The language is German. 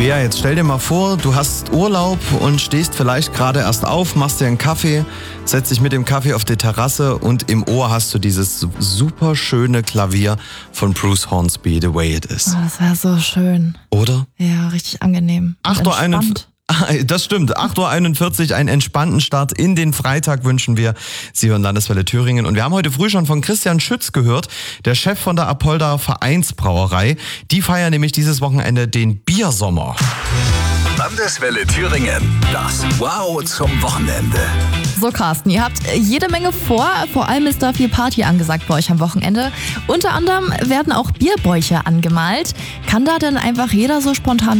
Bea, jetzt stell dir mal vor, du hast Urlaub und stehst vielleicht gerade erst auf, machst dir einen Kaffee, setzt dich mit dem Kaffee auf die Terrasse und im Ohr hast du dieses super schöne Klavier von Bruce Hornsby, The Way It Is. Oh, das wäre so schön. Oder? Ja, richtig angenehm. 8:41 Uhr. Das stimmt, 8:41 Uhr, einen entspannten Start in den Freitag wünschen wir. Sie hören Landeswelle Thüringen und wir haben heute früh schon von Christian Schütz gehört, der Chef von der Apolda Vereinsbrauerei. Die feiern nämlich dieses Wochenende den Biersommer. Landeswelle Thüringen, das Wow zum Wochenende. So, Carsten, ihr habt jede Menge vor allem ist da viel Party angesagt bei euch am Wochenende. Unter anderem werden auch Bierbäuche angemalt. Kann da denn einfach jeder so spontan